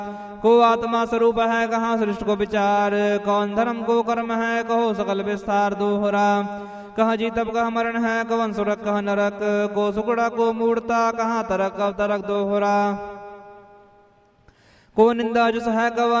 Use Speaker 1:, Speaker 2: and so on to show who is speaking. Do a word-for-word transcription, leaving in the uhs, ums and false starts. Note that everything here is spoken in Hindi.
Speaker 1: को आत्मा स्वरूप है कहाँ सृष्टि को विचार, कौन धर्म को कर्म है कहो सकल विस्तार दोहरा, कहाँ जीतब कहाँ मरण है कवन सुरक कहाँ नरक, को सुकुड़ा को मूर्ता कहाँ तरक तरक दोहरा, को निंदा जुस है कवन